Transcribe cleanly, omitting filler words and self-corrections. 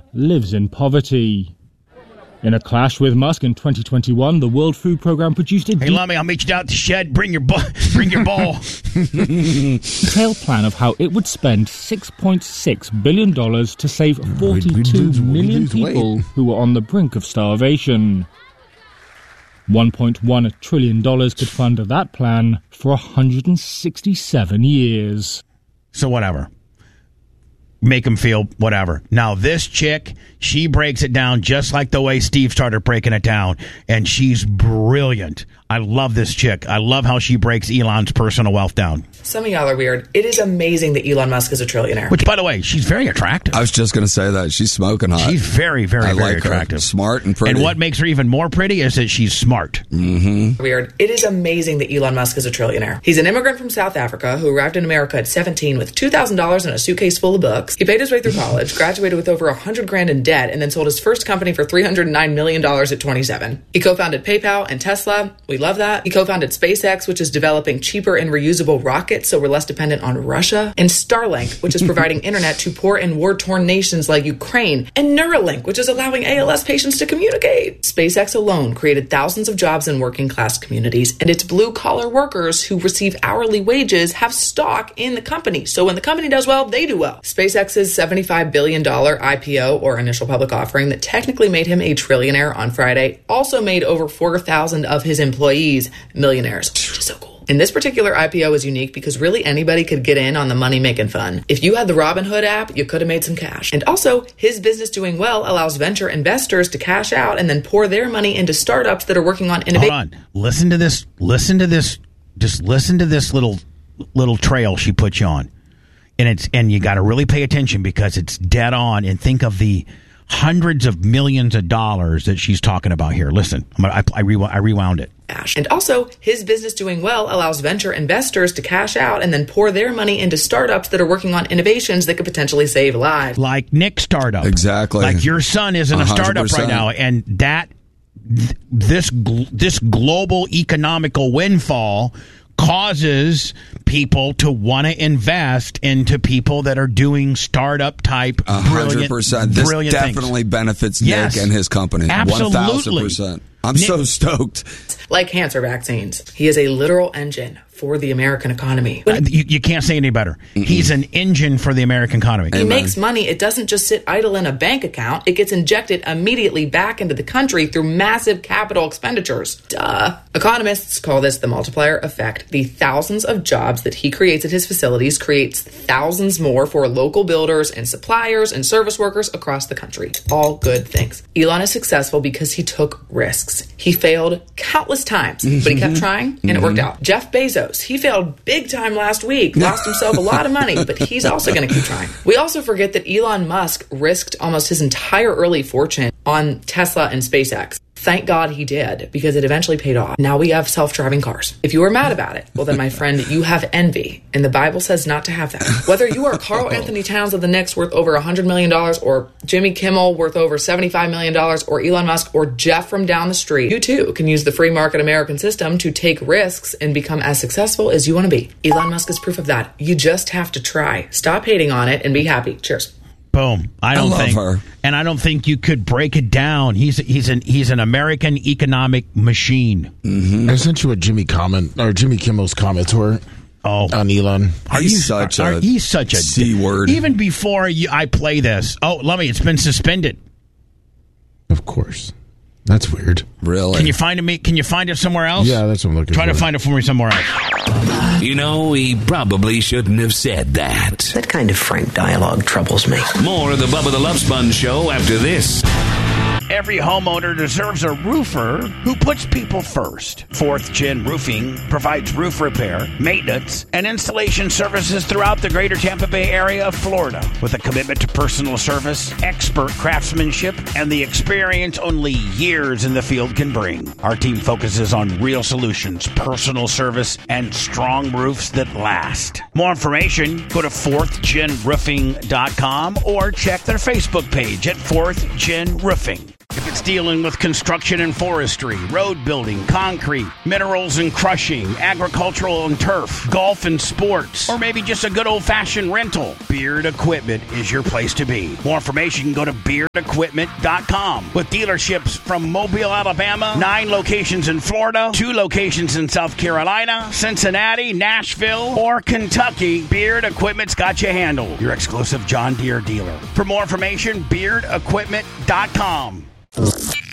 lives in poverty. In a clash with Musk in 2021, the World Food Programme produced a Hey, Lummy, I'll meet you down at the shed. Bring your ball. detailed plan of how it would spend $6.6 billion to save 42 million people who were on the brink of starvation. $1.1 trillion could fund that plan for 167 years. So whatever. Make them feel whatever. Now, this chick, she breaks it down just like the way Steve started breaking it down, and she's brilliant. I love this chick. I love how she breaks Elon's personal wealth down. Some of y'all are weird. It is amazing that Elon Musk is a trillionaire. Which, by the way, she's very attractive. I was just going to say that. She's smoking hot. She's very, very, very like attractive. Her. Smart and pretty. And what makes her even more pretty is that she's smart. Mm-hmm. Weird. It is amazing that Elon Musk is a trillionaire. He's an immigrant from South Africa who arrived in America at 17 with $2,000 in a suitcase full of books. He paid his way through college, graduated with over $100,000 in debt, and then sold his first company for $309 million at 27. He co-founded PayPal and Tesla. We love that. He co-founded SpaceX, which is developing cheaper and reusable rockets so we're less dependent on Russia, and Starlink, which is providing internet to poor and war-torn nations like Ukraine, and Neuralink, which is allowing ALS patients to communicate. SpaceX alone created thousands of jobs in working-class communities, and its blue-collar workers who receive hourly wages have stock in the company. So when the company does well, they do well. SpaceX's $75 billion IPO, or initial public offering, that technically made him a trillionaire on Friday, also made over 4,000 of his employees millionaires, which is so cool. And this particular IPO is unique because really anybody could get in on the money-making fun. If you had the Robinhood app, you could have made some cash. And also, his business doing well allows venture investors to cash out and then pour their money into startups that are working on innovation. Hold on. Listen to this. Just listen to this little trail she puts you on. And you got to really pay attention because it's dead on. And think of the hundreds of millions of dollars that she's talking about here. Listen, I rewound it. And also, his business doing well allows venture investors to cash out and then pour their money into startups that are working on innovations that could potentially save lives. Like Nick's startup. Exactly. Like your son is in a startup 100%. right now, and this global economical windfall causes people to want to invest into people that are doing startup type 100%. This definitely benefits Nick and his company. Absolutely. 1,000%. I'm so stoked. Like cancer vaccines. He is a literal engine for the American economy. You can't say any better. Mm-mm. He's an engine for the American economy. He makes money. It doesn't just sit idle in a bank account. It gets injected immediately back into the country through massive capital expenditures. Duh. Economists call this the multiplier effect. The thousands of jobs that he creates at his facilities creates thousands more for local builders and suppliers and service workers across the country. All good things. Elon is successful because he took risks. He failed countless times, but he kept trying and it worked out. Jeff Bezos, he failed big time last week, lost himself a lot of money, but he's also going to keep trying. We also forget that Elon Musk risked almost his entire early fortune on Tesla and SpaceX. Thank God he did, because it eventually paid off. Now we have self-driving cars. If you are mad about it, well then, my friend, you have envy, and the Bible says not to have that. Whether you are Carl Anthony Towns of the Knicks worth over $100 million, or Jimmy Kimmel worth over $75 million, or Elon Musk, or Jeff from down the street, you too can use the free market American system to take risks and become as successful as you want to be. Elon Musk is proof of that. You just have to try. Stop hating on it and be happy. Cheers. Boom. I love her. And I don't think you could break it down. He's an American economic machine. Mm-hmm. I sent you a Jimmy Kimmel's comments were on Elon. He's such a C-word. Even before I play this. Oh, Lummy, it's been suspended. Of course. That's weird. Really? Can you find it? Can you find it somewhere else? Yeah, that's what I'm looking for. Try to find it for me somewhere else. You know, he probably shouldn't have said that. That kind of frank dialogue troubles me. More of the Bubba the Love Sponge Show after this. Every homeowner deserves a roofer who puts people first. 4th Gen Roofing provides roof repair, maintenance, and installation services throughout the greater Tampa Bay area of Florida. With a commitment to personal service, expert craftsmanship, and the experience only years in the field can bring. Our team focuses on real solutions, personal service, and strong roofs that last. More information, go to 4thgenroofing.com or check their Facebook page at 4th Gen Roofing. If it's dealing with construction and forestry, road building, concrete, minerals and crushing, agricultural and turf, golf and sports, or maybe just a good old-fashioned rental, Beard Equipment is your place to be. More information, go to beardequipment.com. With dealerships from Mobile, Alabama, 9 locations in Florida, 2 locations in South Carolina, Cincinnati, Nashville, or Kentucky, Beard Equipment's got you handled. Your exclusive John Deere dealer. For more information, beardequipment.com.